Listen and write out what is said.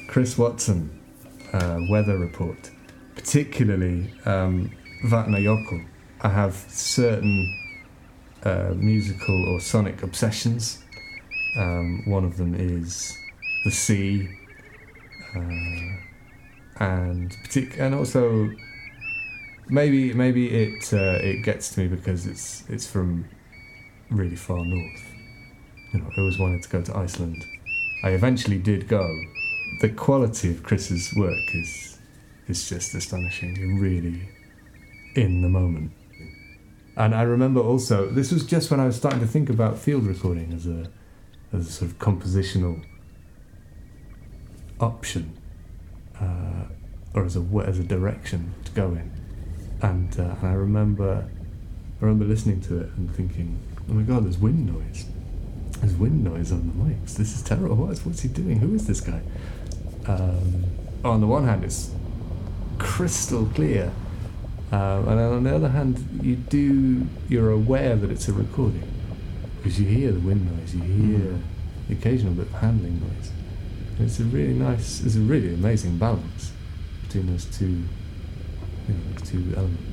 Chris Watson, Weather Report, particularly Vatna Yoko. I have certain musical or sonic obsessions. One of them is the sea, and also maybe it gets to me because it's from really far north. You know, I always wanted to go to Iceland. I eventually did go. The quality of Chris's work is just astonishing. You're really in the moment. And I remember also, this was just when I was starting to think about field recording as a sort of compositional option, or as a direction to go in. And I remember listening to it and thinking, oh my God, there's wind noise. There's wind noise on the mics. This is terrible. What's he doing? Who is this guy? On the one hand, it's crystal clear, and on the other hand, you're aware that it's a recording because you hear the wind noise, you hear the occasional bit of handling noise. And it's a really amazing balance between those two elements.